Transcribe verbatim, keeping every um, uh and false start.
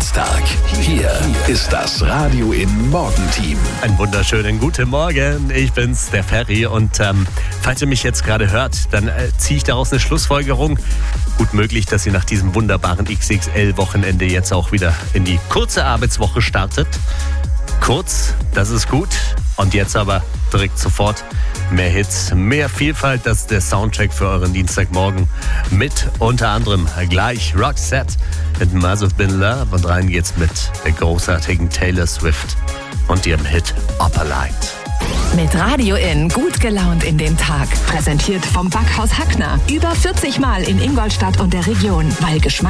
Dienstag. Hier ist das Radio in Morgenteam. Einen wunderschönen guten Morgen. Ich bin's, der Ferry. Und ähm, falls ihr mich jetzt gerade hört, dann äh, ziehe ich daraus eine Schlussfolgerung. Gut möglich, dass ihr nach diesem wunderbaren X X L-Wochenende jetzt auch wieder in die kurze Arbeitswoche startet. Kurz, das ist gut. Und jetzt aber direkt sofort mehr Hits, mehr Vielfalt. Das ist der Soundtrack für euren Dienstagmorgen. Mit unter anderem gleich Roxette mit Must Have Been Love. Und rein geht's mit der großartigen Taylor Swift und ihrem Hit Upper Light. Mit Radio In gut gelaunt in den Tag. Präsentiert vom Backhaus Hackner. Über vierzig Mal in Ingolstadt und der Region, weil Geschmack